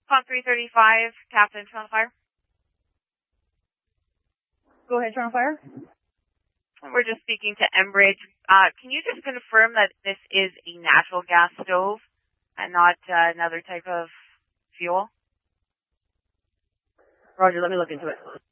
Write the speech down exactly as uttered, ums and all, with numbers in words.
Pond three thirty-five, Captain Toronto Fire. Go ahead, Toronto Fire. We're just speaking to Enbridge. Uh, can you just confirm that this is a natural gas stove and not uh, another type of fuel? Roger, let me look into it.